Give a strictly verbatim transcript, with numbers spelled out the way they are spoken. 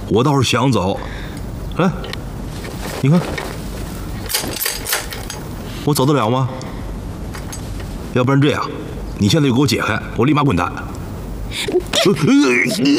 我倒是想走。来，你看，我走得了吗？要不然这样，你现在就给我解开，我立马滚蛋。